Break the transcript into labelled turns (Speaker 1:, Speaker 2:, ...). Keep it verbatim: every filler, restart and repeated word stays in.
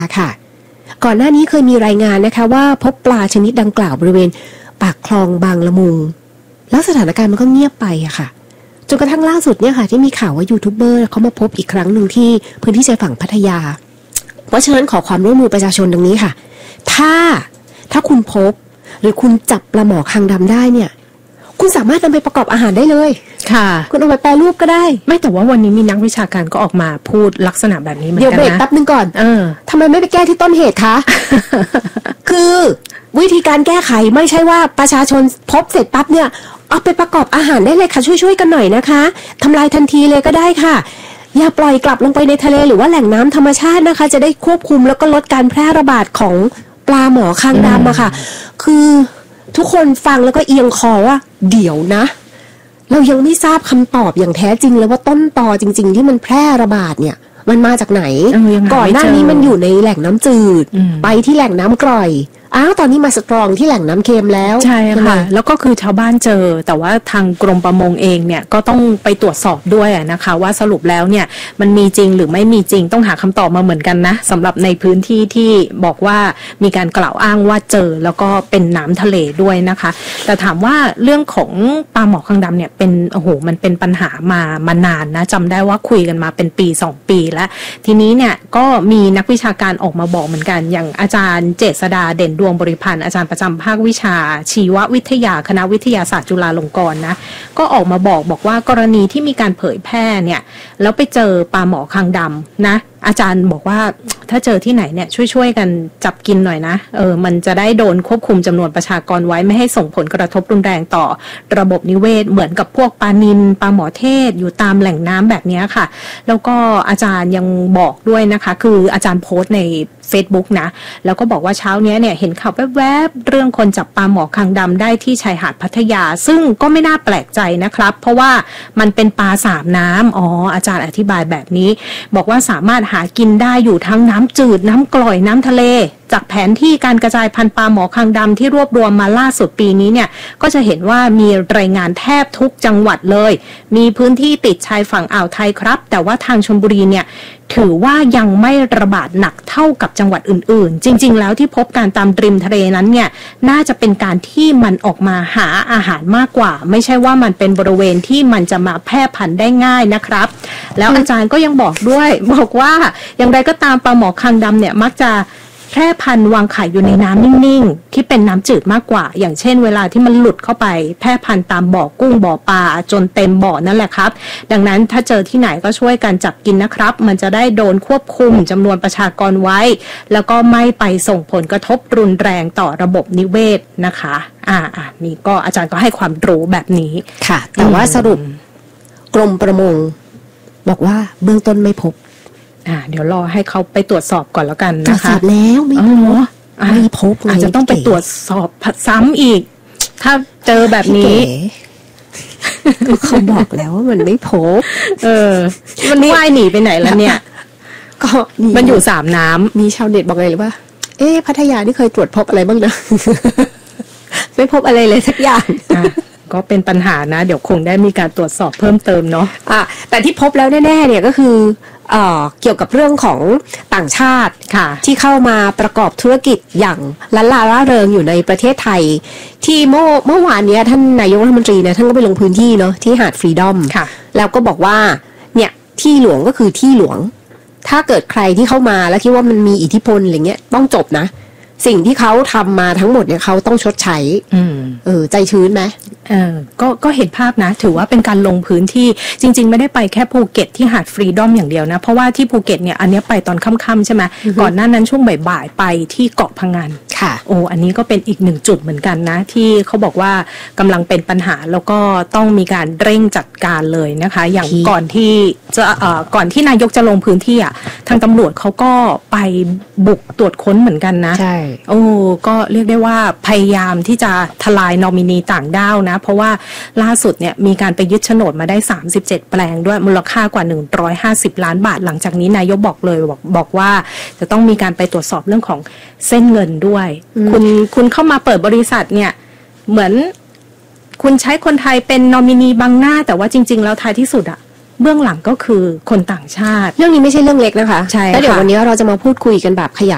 Speaker 1: ค่ะก่อนหน้านี้เคยมีรายงานนะคะว่าพบปลาชนิดดังกล่าวบริเวณปากคลองบางละมุงแล้วสถานการณ์มันก็เงียบไปอะค่ะจนกระทั่งล่าสุดเนี่ยค่ะที่มีข่าวว่ายูทูบเบอร์เขามาพบอีกครั้งหนึ่งที่พื้นที่ชายฝั่งพัทยาเพราะฉะนั้นขอความร่วมมือประชาชนดังนี้ค่ะถ้าถ้าคุณพบหรือคุณจับปลาหมอคางดำได้เนี่ยคุณสามารถนำไปประกอบอาหารได้เลย
Speaker 2: ค่ะ
Speaker 1: คุณเอาไปแปรรูปก็ได้
Speaker 2: ไม่แต่ว่าวันนี้มีนักวิชาการก็ออกมาพูดลักษณะแบบนี้เหมือนกันนะ
Speaker 1: เดี๋ยวเบรกแป๊บนึงก่อน
Speaker 2: เออ
Speaker 1: ทำไมไม่ไปแก้ที่ต้นเหตุคะ คือวิธีการแก้ไขไม่ใช่ว่าประชาชนพบเสร็จปั๊บเนี่ยเอาไปประกอบอาหารได้เลยค่ะช่วยๆกันหน่อยนะคะทำลายทันทีเลยก็ได้ค่ะอย่าปล่อยกลับลงไปในทะเลหรือว่าแหล่งน้ำธรรมชาตินะคะจะได้ควบคุมแล้วก็ลดการแพร่ระบาดของปลาหมอคางดำอะค่ะคือทุกคนฟังแล้วก็เอียงคอว่าเดี๋ยวนะเรายังไม่ทราบคำตอบอย่างแท้จริงเลยว่าต้นตอจริงๆที่มันแพร่ระบาดเนี่ยมันมาจากไหนก่อนหน้านี้มันอยู่ในแหล่งน้ำจืดไปที่แหล่งน้ำกร่อยอ้าวตอนนี้มาสตรองที่แหล่งน้ำเค็มแล้ว
Speaker 2: ใช่ค่ะแล้วก็คือชาวบ้านเจอแต่ว่าทางกรมประมงเองเนี่ยก็ต้องไปตรวจสอบด้วยนะคะว่าสรุปแล้วเนี่ยมันมีจริงหรือไม่มีจริงต้องหาคำตอบมาเหมือนกันนะสำหรับในพื้นที่ที่บอกว่ามีการกล่าวอ้างว่าเจอแล้วก็เป็นน้ำทะเลด้วยนะคะแต่ถามว่าเรื่องของปลาหมอคางดำเนี่ยเป็นโอ้โหมันเป็นปัญหามามานานนะจำได้ว่าคุยกันมาเป็นปีสองปีแล้วทีนี้เนี่ยก็มีนักวิชาการออกมาบอกเหมือนกันอย่างอาจารย์เจษฎาเด่นดวงบริพันธ์อาจารย์ประจำภาควิชาชีววิทยาคณะวิทยาศาสตร์จุฬาลงกรณ์นะก็ออกมาบอกบอกว่ากรณีที่มีการเผยแพร่เนี่ยแล้วไปเจอปลาหมอคางดำนะอาจารย์บอกว่าถ้าเจอที่ไหนเนี่ยช่วยๆกันจับกินหน่อยนะเออมันจะได้โดนควบคุมจำนวนประชากรไว้ไม่ให้ส่งผลกระทบรุนแรงต่อระบบนิเวศเหมือนกับพวกปลานิลปลาหมอเทศอยู่ตามแหล่งน้ำแบบนี้ค่ะแล้วก็อาจารย์ยังบอกด้วยนะคะคืออาจารย์โพสต์ใน Facebook นะแล้วก็บอกว่าเช้านี้เนี่ยเห็นข่าวแวบๆเรื่องคนจับปลาหมอคางดำได้ที่ชายหาดพัทยาซึ่งก็ไม่น่าแปลกใจนะครับเพราะว่ามันเป็นปลาสามน้ำอ๋ออาจารย์อธิบายแบบนี้บอกว่าสามารถหากินได้อยู่ทั้งน้ำจืดน้ำกร่อยน้ำทะเลจากแผนที่การกระจายพันธุ์ปลาหมอคางดำที่รวบรวมมาล่าสุดปีนี้เนี่ยก็จะเห็นว่ามีรายงานแทบทุกจังหวัดเลยมีพื้นที่ติดชายฝั่งอ่าวไทยครับแต่ว่าทางชลบุรีเนี่ยถือว่ายังไม่ระบาดหนักเท่ากับจังหวัดอื่นๆจริงๆแล้วที่พบการตามริมทะเลนั้นเนี่ยน่าจะเป็นการที่มันออกมาหาอาหารมากกว่าไม่ใช่ว่ามันเป็นบริเวณที่มันจะมาแพร่พันธุ์ได้ง่ายนะครับแล้วอาจารย์ก็ยังบอกด้วยบอกว่าอย่างไรก็ตามปลาหมอคางดำเนี่ยมักจะแพร่พันธุ์วางไข่อยู่ในน้ำนิ่งๆที่เป็นน้ำจืดมากกว่าอย่างเช่นเวลาที่มันหลุดเข้าไปแพร่พันธุ์ตามบ่อกุ้งบ่อปลาจนเต็มบ่อนั่นแหละครับดังนั้นถ้าเจอที่ไหนก็ช่วยกันจับกินนะครับมันจะได้โดนควบคุมจำนวนประชากรไว้แล้วก็ไม่ไปส่งผลกระทบรุนแรงต่อระบบนิเวศนะคะอ่าอ่านี่ก็อาจารย์ก็ให้ความรู้แบบนี้
Speaker 1: ค่ะแต่ว่าสรุปกรมประมงบอกว่าเบื้องต้นไม่พบ
Speaker 2: อ่าเดี๋ยวรอให้เขาไปตรวจสอบก่อนแล้วกันนะคะ
Speaker 1: ตรวจสอบแล้วไม่พบไม่พบ
Speaker 2: อาจจะต้องไปตรวจสอบซ้ำอีกถ้าเจอแบบนี้
Speaker 1: เขาบอกแล้วว่ามันไม่พบ
Speaker 2: เออมันว่ายหนีไปไหนแล้วเนี่ย
Speaker 1: ก็
Speaker 2: มันอยู่สามน้ำ
Speaker 1: มีชาวเน็ตบอกเลยหรือว่าเอ๊ะพัทยานี่เคยตรวจพบอะไรบ้างนะไม่พบอะไรเลยสักอย่าง
Speaker 2: ก็เป็นปัญหานะเดี๋ยวคงได้มีการตรวจสอบเพิ่มเติมเนาะ
Speaker 1: อ่ะแต่ที่พบแล้วแน่ๆเนี่ยก็คือเอ่อเกี่ยวกับเรื่องของต่างชาติ
Speaker 2: ค่ะ
Speaker 1: ที่เข้ามาประกอบธุรกิจอย่างล้านลาร่าเริงอยู่ในประเทศไทยที่เมื่อเมื่อวานนี้ท่านนายกรัฐมนตรีเนี่ยท่านก็ไปลงพื้นที่เนาะที่หาดฟรีดอม
Speaker 2: ค่ะ
Speaker 1: แล้วก็บอกว่าเนี่ยที่หลวงก็คือที่หลวงถ้าเกิดใครที่เข้ามาแล้วคิดว่ามันมีอิทธิพลอะไรเงี้ยต้องจบนะสิ่งที่เขาทำมาทั้งหมดเนี่ยเขาต้องชดใช้เออใจชื้นไหม
Speaker 2: เออก็ก็เห็นภาพนะถือว่าเป็นการลงพื้นที่จริงๆไม่ได้ไปแค่ภูเก็ตที่หาดฟรีดอมอย่างเดียวนะเพราะว่าที่ภูเก็ตเนี่ยอันนี้ไปตอนค่ำๆใช่ไหมก่อนหน้านั้นช่วงบ่ายๆไปที่เกาะพะงัน
Speaker 1: ค่ะ
Speaker 2: โอ้อันนี้ก็เป็นอีกหนึ่งจุดเหมือนกันนะที่เขาบอกว่ากำลังเป็นปัญหาแล้วก็ต้องมีการเร่งจัดการเลยนะคะอย่างก่อนที่จะเอ่อก่อนที่นายกจะลงพื้นที่อ่ะทางตำรวจเขาก็ไปบุกตรวจค้นเหมือนกันนะ
Speaker 1: ใช่
Speaker 2: โอ้ก็เรียกได้ว่าพยายามที่จะทลายนอมินีต่างด้าวนะเพราะว่าล่าสุดเนี่ยมีการไปยึดโฉนดมาได้สามสิบเจ็ดแปลงด้วยมูลค่ากว่าหนึ่งร้อยห้าสิบล้านบาทหลังจากนี้นายกบอกเลยบอกบอกว่าจะต้องมีการไปตรวจสอบเรื่องของเส้นเงินด้วยคุณคุณเข้ามาเปิดบริษัทเนี่ยเหมือนคุณใช้คนไทยเป็นนอมินีบังหน้าแต่ว่าจริงๆแล้วท้ายที่สุดอะเบื้องหลังก็คือคนต่างชาติ
Speaker 1: เรื่องนี้ไม่ใช่เรื่องเล็กนะคะ
Speaker 2: ใช่
Speaker 1: แล้วเดี๋ยววันนี้เราจะมาพูดคุยกันแบบขยาย